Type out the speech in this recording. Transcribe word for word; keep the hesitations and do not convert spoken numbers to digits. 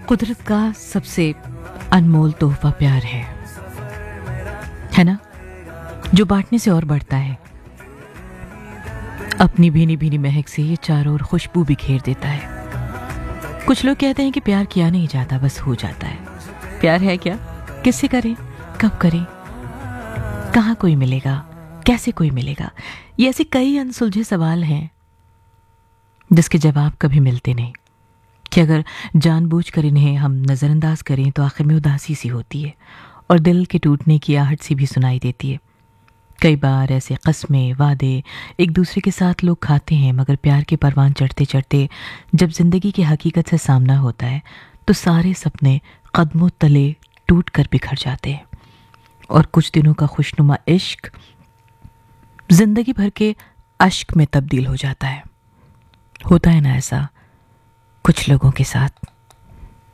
कुदरत का सबसे अनमोल तोहफा प्यार है है ना, जो बांटने से और बढ़ता है। अपनी भीनी भीनी महक से ये चारों ओर खुशबू बिखेर देता है। कुछ लोग कहते हैं कि प्यार किया नहीं जाता, बस हो जाता है। प्यार है क्या? किससे करें, कब करें, कहाँ कोई मिलेगा, कैसे कोई मिलेगा? ये ऐसे कई अनसुलझे सवाल हैं जिसके जवाब कभी मिलते नहीं, कि अगर जानबूझकर इन्हें हम नज़रअंदाज करें तो आखिर में उदासी सी होती है और दिल के टूटने की आहट सी भी सुनाई देती है। कई बार ऐसे कस्में वादे एक दूसरे के साथ लोग खाते हैं, मगर प्यार के परवान चढ़ते चढ़ते जब जिंदगी की हकीकत से सामना होता है तो सारे सपने कदमों तले टूट कर बिखर जाते हैं और कुछ दिनों का खुशनुमा इश्क जिंदगी भर के अश्क में तब्दील हो जाता है। होता है ना ऐसा कुछ लोगों के साथ।